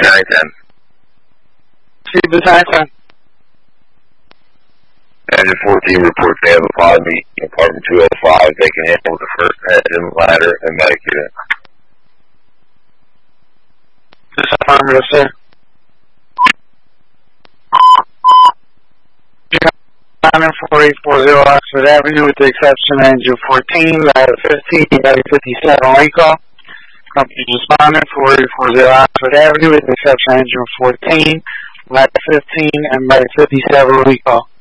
910. Steve is 910. Engine 14 report they have a pod meet in apartment 205. They can handle the first engine, ladder, and medic unit. This is affirmative, sir. 4840 Oxford Avenue with the exception of engine 14, ladder 15, ladder 57 recall. Company respondent 4840 Oxford Avenue with the exception of engine 14, ladder 15, and ladder 57 recall.